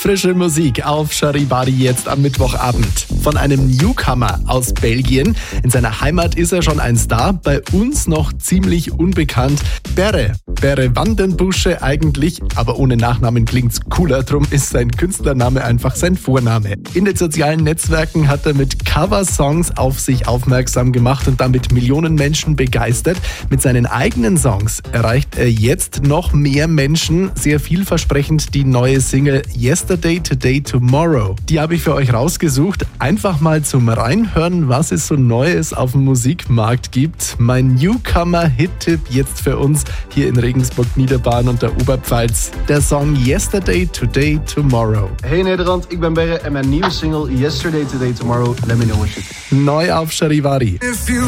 Frische Musik auf Charivari jetzt am Mittwochabend. Von einem Newcomer aus Belgien. In seiner Heimat ist er schon ein Star, bei uns noch ziemlich unbekannt. Berre Vandenbusche eigentlich, aber ohne Nachnamen klingt's cooler, drum ist sein Künstlername einfach sein Vorname. In den sozialen Netzwerken hat er mit Coversongs auf sich aufmerksam gemacht und damit Millionen Menschen begeistert. Mit seinen eigenen Songs erreicht er jetzt noch mehr Menschen. Sehr vielversprechend die neue Single Yesterday, Today, Tomorrow. Die habe ich für euch rausgesucht. Einfach mal zum Reinhören, was es so Neues auf dem Musikmarkt gibt. Mein Newcomer-Hit-Tipp jetzt für uns hier in Regensburg, Niederbayern und der Oberpfalz. Der Song Yesterday, Today, Tomorrow. Hey Nederland, ik ben Berre en mijn nieuwe single Yesterday, Today, Tomorrow. Let me know what you think. Neu auf Charivari.